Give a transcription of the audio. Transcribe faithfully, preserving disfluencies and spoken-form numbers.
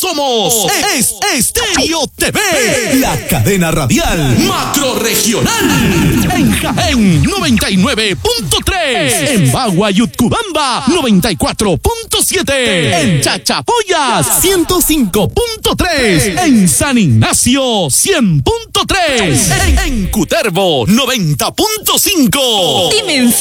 somos Es Estéreo T V, la cadena radial macrorregional. En Jaén, noventa y nueve punto tres. En Bagua y Utcubamba, noventa y cuatro punto siete. En Chachapoyas, ciento cinco punto tres. En San Ignacio, cien punto tres. En, en Cutervo, noventa punto cinco. Dimensión